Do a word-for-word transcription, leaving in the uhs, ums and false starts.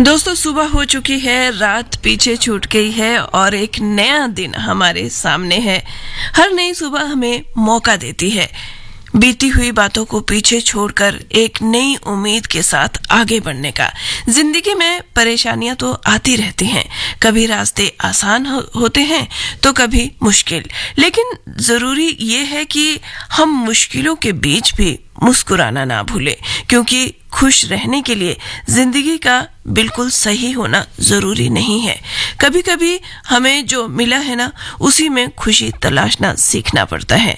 दोस्तों, सुबह हो चुकी है, रात पीछे छूट गई है और एक नया दिन हमारे सामने है। हर नई सुबह हमें मौका देती है बीती हुई बातों को पीछे छोड़कर एक नई उम्मीद के साथ आगे बढ़ने का। जिंदगी में परेशानियां तो आती रहती हैं, कभी रास्ते आसान हो, होते हैं तो कभी मुश्किल, लेकिन जरूरी ये है कि हम मुश्किलों के बीच भी मुस्कुराना ना भूलें, क्योंकि खुश रहने के लिए जिंदगी का बिल्कुल सही होना जरूरी नहीं है। कभी कभी हमें जो मिला है ना, उसी में खुशी तलाशना सीखना पड़ता है।